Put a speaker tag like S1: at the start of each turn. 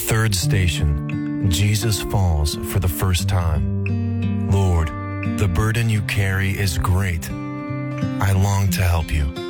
S1: Third station, Jesus falls for the first time. Lord, the burden you carry is great. I long to help you.